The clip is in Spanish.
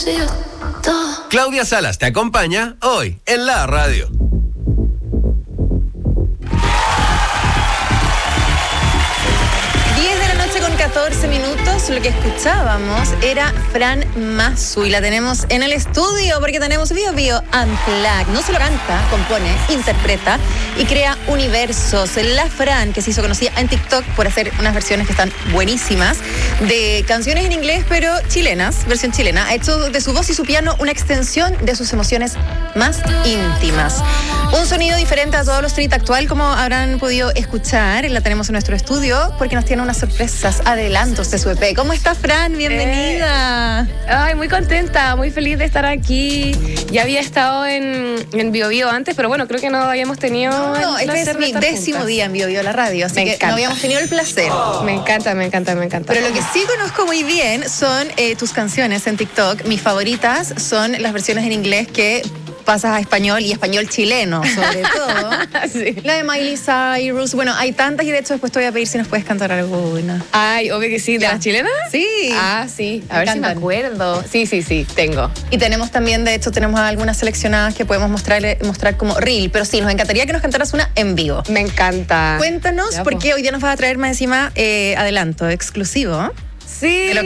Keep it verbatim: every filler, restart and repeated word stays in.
suyo todo. Claudia Salas te acompaña hoy en la radio. diez de la noche con catorce minutos, lo que escuchábamos era Fran Mazu y la tenemos en el estudio porque tenemos Bio Bio Unplugged. No solo canta, compone, interpreta y crea universos. La Fran, que se hizo conocida en TikTok por hacer unas versiones que están buenísimas de canciones en inglés pero chilenas, versión chilena, ha hecho de su voz y su piano una extensión de sus emociones más íntimas. Un sonido diferente a todos los street actual, como habrán podido escuchar. La tenemos en nuestro estudio porque nos tiene unas sorpresas, adelantos de su E P. ¿Cómo estás, Fran? Bienvenida. Eh, ay, muy contenta, muy feliz de estar aquí. Ya había estado en, en Bio Bio antes, pero bueno, creo que no habíamos tenido No, el este es placer de mi estar décimo juntas. día en Bio Bio la radio, así Me que encanta. no habíamos tenido el placer. Me encanta, me encanta, me encanta. Pero lo que sí conozco muy bien son eh, tus canciones en TikTok. Mis favoritas son las versiones en inglés que pasas a español y español chileno, sobre todo. Sí. La de Miley Cyrus. Bueno, hay tantas y de hecho después te voy a pedir si nos puedes cantar alguna. Ay, obvio que sí. ¿De Ya. las chilenas? Sí. Ah, sí. A Me ver si me encantan. acuerdo. Sí, sí, sí, tengo. Y tenemos también, de hecho, tenemos algunas seleccionadas que podemos mostrar, mostrar como reel. Pero sí, nos encantaría que nos cantaras una en vivo. Me encanta. Cuéntanos, Ya, porque hoy día nos vas a traer más encima eh, adelanto exclusivo. Sí. De lo